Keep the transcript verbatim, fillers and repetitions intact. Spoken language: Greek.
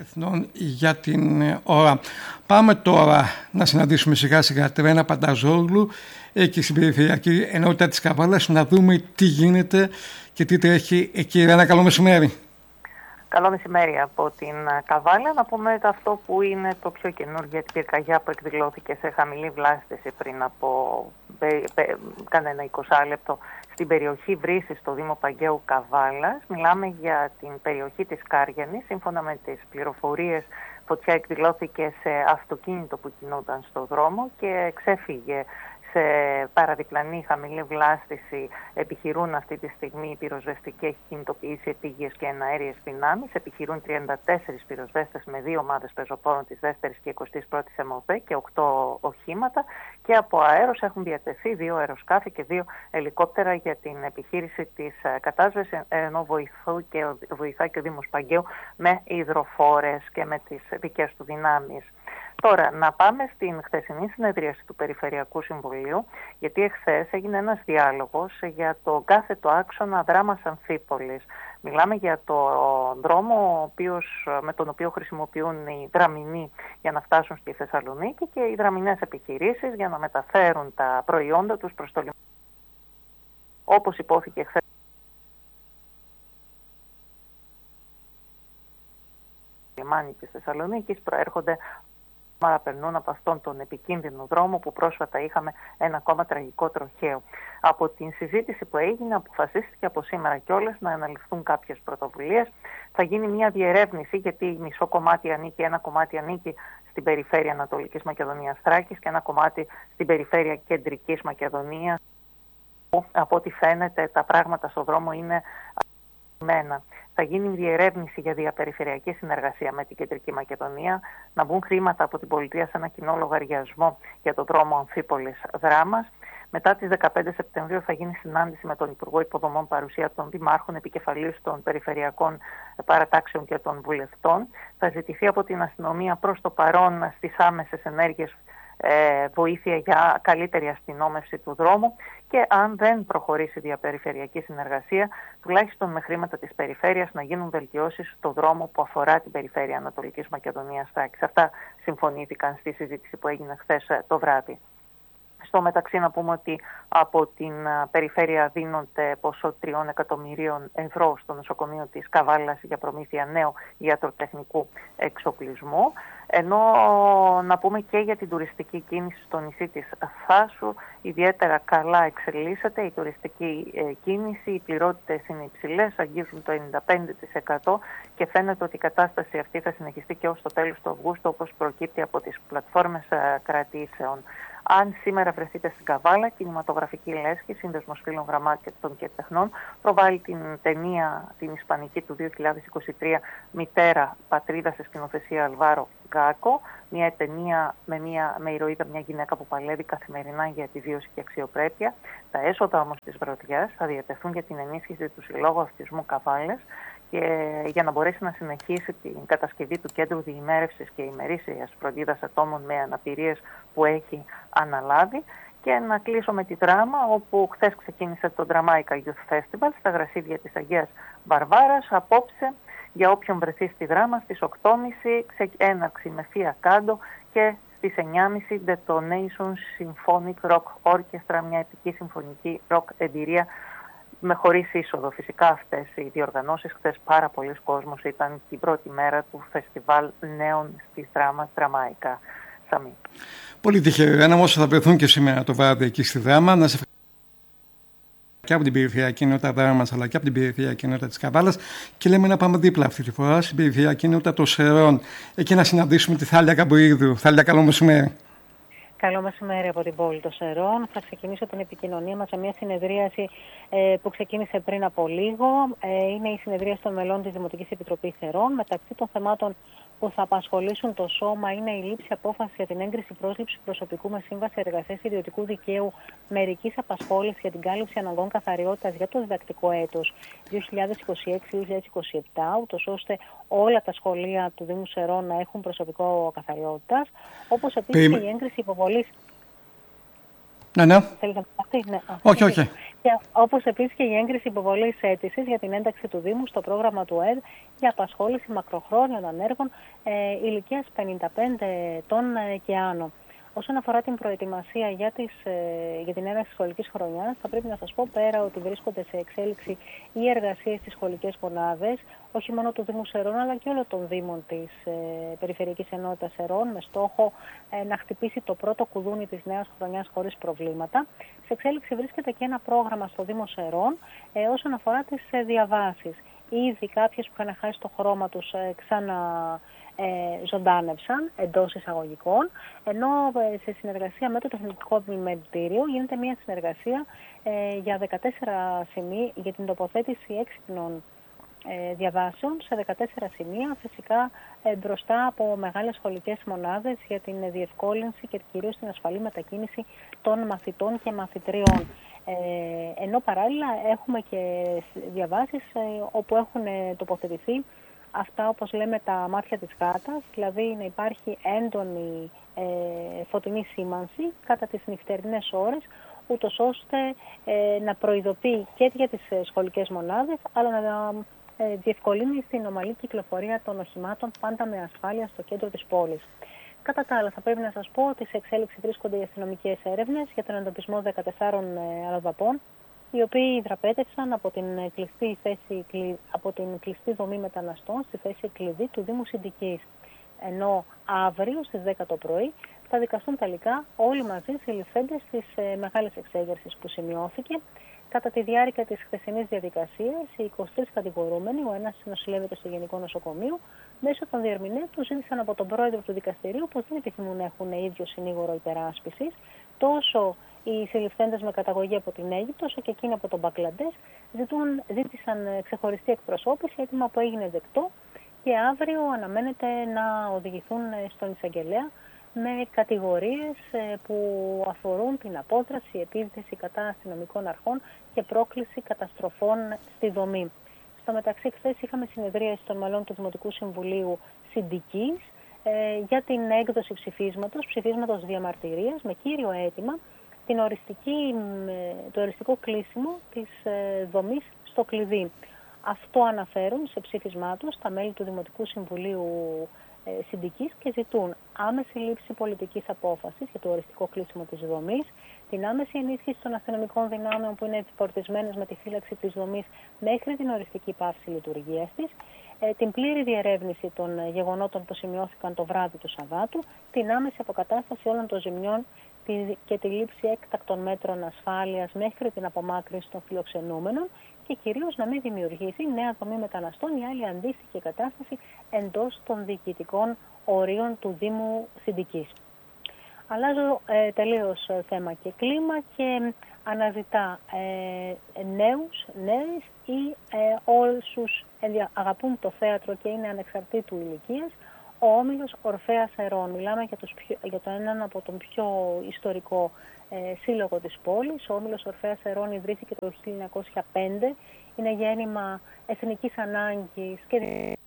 Εθνών για την ώρα. Πάμε τώρα να συναντήσουμε σιγά σιγά Τρένα Πανταζόγλου εκεί στην περιφερειακή ενότητα της Καβάλας, να δούμε τι γίνεται και τι τρέχει εκεί. Ένα καλό μεσημέρι. Καλό μεσημέρι από την Καβάλα. Να πούμε αυτό που είναι το πιο καινούργιο, την πυρκαγιά που εκδηλώθηκε σε χαμηλή βλάστηση πριν από κανένα είκοσι λεπτό στην περιοχή Βρύσης, στο Δήμο Παγκαίου Καβάλας. Μιλάμε για την περιοχή της Κάριανης. Σύμφωνα με τις πληροφορίες, φωτιά εκδηλώθηκε σε αυτοκίνητο που κινούνταν στο δρόμο και ξέφυγε σε παραδιπλανή χαμηλή βλάστηση. Επιχειρούν αυτή τη στιγμή οι πυροσβεστικοί, έχει κινητοποιήσει επίγειες και εναέριες δυνάμεις. Επιχειρούν τριάντα τέσσερις πυροσβέστες με δύο ομάδες πεζοπόρων της δεύτερης και εικοστής πρώτης ΕΜΟΒΕ και οκτώ οχήματα. Και από αέρος έχουν διατεθεί δύο αεροσκάφη και δύο ελικόπτερα για την επιχείρηση της κατάσβεσης, ενώ και, βοηθά και ο Δήμος Παγκαίου με υδροφόρες και με τις δικές του δυνάμεις. Τώρα, να πάμε στην χθεσινή συνεδρίαση του Περιφερειακού Συμβουλίου, γιατί εχθές έγινε ένας διάλογος για το κάθετο άξονα Δράμας Αμφίπολης. Μιλάμε για το δρόμο ο οποίος, με τον οποίο χρησιμοποιούν οι δραμηνοί για να φτάσουν στη Θεσσαλονίκη και οι δραμηνές επιχειρήσεις για να μεταφέρουν τα προϊόντα τους προς το λιμάνι. Όπως υπόθηκε χθες, το λιμάνι της Θεσσαλονίκης προέρχονται περνούν από αυτόν τον επικίνδυνο δρόμο που πρόσφατα είχαμε ένα ακόμα τραγικό τροχαίο. Από την συζήτηση που έγινε αποφασίστηκε από σήμερα κιόλας να αναλυφθούν κάποιες πρωτοβουλίες. Θα γίνει μια διερεύνηση, γιατί μισό κομμάτι ανήκει, ένα κομμάτι ανήκει στην περιφέρεια Ανατολικής Μακεδονίας Θράκης και ένα κομμάτι στην περιφέρεια Κεντρικής Μακεδονίας. Από ό,τι φαίνεται τα πράγματα στο δρόμο είναι μένα. Θα γίνει διερεύνηση για διαπεριφερειακή συνεργασία με την Κεντρική Μακεδονία, να μπουν χρήματα από την πολιτεία σε ένα κοινό λογαριασμό για το δρόμο Αμφίπολης Δράμας. Μετά τις δεκαπέντε Σεπτεμβρίου θα γίνει συνάντηση με τον Υπουργό Υποδομών, παρουσία των δημάρχων, επικεφαλής των περιφερειακών παρατάξεων και των βουλευτών. Θα ζητηθεί από την αστυνομία προς το παρόν στις άμεσες ενέργειες Ε, βοήθεια για καλύτερη αστυνόμευση του δρόμου και αν δεν προχωρήσει η διαπεριφερειακή συνεργασία, τουλάχιστον με χρήματα της περιφέρειας να γίνουν βελτιώσεις στο δρόμο που αφορά την περιφέρεια Ανατολικής Μακεδονίας Θράκης. Αυτά συμφωνήθηκαν στη συζήτηση που έγινε χθες το βράδυ. Στο μεταξύ να πούμε ότι από την περιφέρεια δίνονται ποσό τριών εκατομμυρίων ευρώ στο νοσοκομείο της Καβάλας για προμήθεια νέου ιατροτεχνικού εξοπλισμού. Ενώ να πούμε και για την τουριστική κίνηση στο νησί της Θάσου, ιδιαίτερα καλά εξελίσσεται η τουριστική ε, κίνηση, οι πληρότητες είναι υψηλές, αγγίζουν το ενενήντα πέντε τοις εκατό και φαίνεται ότι η κατάσταση αυτή θα συνεχιστεί και ως το τέλος του Αυγούστου, όπως προκύπτει από τις πλατφόρμες ε, κρατήσεων. Αν σήμερα βρεθείτε στην Καβάλα, κινηματογραφική λέσχη, Σύνδεσμος Φίλων Γραμμάτων και Τεχνών, προβάλλει την ταινία την ισπανική του δύο χιλιάδες είκοσι τρία «Μητέρα, πατρίδα» σε σκηνοθεσία Αλβάρο Γκάκο, μια ταινία με, μια, με ηρωίδα μια γυναίκα που παλεύει καθημερινά για επιβίωση και αξιοπρέπεια. Τα έσοδα όμως της βραδιάς θα διατεθούν για την ενίσχυση του Συλλόγου Αυτισμού Καβάλες και για να μπορέσει να συνεχίσει την κατασκευή του κέντρου διημέρευσης και ημερήσιας φροντίδας ατόμων με αναπηρίες που έχει αναλάβει. Και να κλείσω με τη Δράμα, όπου χθες ξεκίνησε το Dramaica Youth Festival στα γρασίδια της Αγίας Βαρβάρας. Απόψε, για όποιον βρεθεί στη Δράμα, στις οκτώ και μισή έναρξη με Φία Κάντο και στις εννιά και μισή Detonation Symphonic Rock Orchestra, μια επική συμφωνική rock εμπειρία με χωρίς είσοδο. Φυσικά αυτές οι διοργανώσεις, χθες πάρα πολλοί κόσμος, ήταν την πρώτη μέρα του φεστιβάλ νέων της Δράμας Dramaica. Σαμή. Πολύ τυχεροί όμως θα βρεθούν και σήμερα το βράδυ εκεί στη Δράμα. Να σε και από την περιφερειακή ενότητα Δράμας αλλά και από την περιφερειακή ενότητα της Καβάλας και λέμε να πάμε δίπλα αυτή τη φορά στην περιφερειακή ενότητα των Σερών, εκεί να συναντήσουμε τη Θάλια Καμποίδου. Θάλια, καλό μεσημέρι. Καλό μεσημέρι από την πόλη των Σερών. Θα ξεκινήσω την επικοινωνία μας σε μια συνεδρίαση ε, που ξεκίνησε πριν από λίγο. Ε, είναι η συνεδρίαση των μελών της Δημοτικής Επιτροπής Σερών. Μεταξύ των θεμάτων που θα απασχολήσουν το σώμα είναι η λήψη απόφαση για την έγκριση πρόσληψη προσωπικού με σύμβαση εργασίας ιδιωτικού δικαίου μερικής απασχόλησης για την κάλυψη αναγκών καθαριότητας για το διδακτικό έτος δύο χιλιάδες είκοσι έξι δύο χιλιάδες είκοσι επτά, ούτως ώστε όλα τα σχολεία του Δήμου Σερών να έχουν προσωπικό καθαριότητας, όπως επίσης και η έγκριση υποβολής. Ναι, ναι. Θέλετε να πει, ναι. Όχι, όχι. Και όπως επίσης και η έγκριση υποβολής αίτησης για την ένταξη του Δήμου στο πρόγραμμα του ΕΔ για απασχόληση μακροχρόνιων ανέργων ε, ηλικίας πενήντα πέντε ετών ε, και άνω. Όσον αφορά την προετοιμασία για, τις, ε, για την έναρξη της σχολικής χρονιάς, θα πρέπει να σας πω πέρα ότι βρίσκονται σε εξέλιξη οι εργασίες στις σχολικές μονάδες, όχι μόνο του Δήμου Σερών, αλλά και όλων των Δήμων της ε, Περιφερειακής Ενότητας Σερών, με στόχο ε, να χτυπήσει το πρώτο κουδούνι της νέας χρονιάς χωρίς προβλήματα. Σε εξέλιξη βρίσκεται και ένα πρόγραμμα στο Δήμο Σερών ε, όσον αφορά τις ε, διαβάσεις. Ήδη κάποιες που είχαν χάσει το χρώμα τους ε, ξανα... Ε, ζωντάνευσαν εντός εισαγωγικών, ενώ ε, σε συνεργασία με το Τεχνικό Επιμελητήριο γίνεται μια συνεργασία ε, για δεκατέσσερα σημεία για την τοποθέτηση έξυπνων ε, διαβάσεων σε δεκατέσσερα σημεία, φυσικά ε, μπροστά από μεγάλες σχολικές μονάδες για την διευκόλυνση και κυρίως την ασφαλή μετακίνηση των μαθητών και μαθητριών. Ε, ενώ παράλληλα έχουμε και διαβάσεις ε, όπου έχουν ε, τοποθετηθεί αυτά, όπως λέμε, τα μάτια της γάτας, δηλαδή να υπάρχει έντονη ε, φωτεινή σήμανση κατά τις νυχτερινές ώρες, ούτως ώστε ε, να προειδοποιεί και για τις ε, σχολικές μονάδες, αλλά να ε, διευκολύνει την ομαλή κυκλοφορία των οχημάτων, πάντα με ασφάλεια στο κέντρο της πόλης. Κατά τα άλλα, θα πρέπει να σας πω ότι σε εξέλιξη βρίσκονται οι αστυνομικές έρευνες για τον εντοπισμό δεκατεσσάρων ε, αλλοδαπών, οι οποίοι δραπέτευσαν από την κλειστή, θέση, από την κλειστή δομή μεταναστών στη θέση κλειδί του Δήμου Συντικής. Ενώ αύριο στις δέκα το πρωί θα δικαστούν τελικά όλοι μαζί συλληφθέντες στις ε, μεγάλες εξέγερσεις που σημειώθηκε. Κατά τη διάρκεια της χθεσινής διαδικασίας, οι είκοσι τρεις κατηγορούμενοι, ο ένας νοσηλεύεται στο Γενικό Νοσοκομείο, μέσω των διερμηνέων του ζήτησαν από τον πρόεδρο του δικαστηρίου πως δεν επιθυμούν να έχουν ίδιο συνήγορο υπεράσπισης, τόσο οι συλληφθέντες με καταγωγή από την Αίγυπτο, όσο και εκείνοι από τον Μπαγκλαντές, ζητούν, ζήτησαν ξεχωριστή εκπροσώπηση, έτοιμα που έγινε δεκτό, και αύριο αναμένεται να οδηγηθούν στον εισαγγελέα με κατηγορίες που αφορούν την απόδραση, επίθεση κατά αστυνομικών αρχών και πρόκληση καταστροφών στη δομή. Στο μεταξύ, χθες είχαμε συνεδρίαση των μελών του Δημοτικού Συμβουλίου Συντικής ε, για την έκδοση ψηφίσματος, ψηφίσματος διαμαρτυρίας, με κύριο αίτημα την οριστική, το οριστικό κλείσιμο της ε, δομής στο κλειδί. Αυτό αναφέρουν σε ψήφισμά τους τα μέλη του Δημοτικού Συμβουλίου ε, Συντικής και ζητούν άμεση λήψη πολιτικής απόφασης για το οριστικό κλείσιμο της δομής, την άμεση ενίσχυση των αστυνομικών δυνάμεων που είναι επιφορτισμένες με τη φύλαξη της δομής μέχρι την οριστική πάυση λειτουργίας της, ε, την πλήρη διερεύνηση των γεγονότων που σημειώθηκαν το βράδυ του Σαββάτου, την άμεση αποκατάσταση όλων των ζημιών και τη λήψη έκτακτων μέτρων ασφάλειας μέχρι την απομάκρυνση των φιλοξενούμενων και κυρίως να μην δημιουργήσει νέα δομή μεταναστών ή άλλη αντίστοιχη κατάσταση εντός των διοικητικών ορίων του Δήμου Συντικής. Αλλάζω ε, τελείως θέμα και κλίμα και αναζητά ε, νέους, νέες ή ε, όσους αγαπούν το θέατρο και είναι ανεξαρτήτου ηλικίας, ο Όμιλος Ορφέας Ερών. Μιλάμε για, τους πιο, για το έναν από τον πιο ιστορικό ε, σύλλογο της πόλης. Ο Όμιλος Ορφέας Ερών ιδρύθηκε το χίλια εννιακόσια πέντε. Είναι γέννημα εθνικής ανάγκης και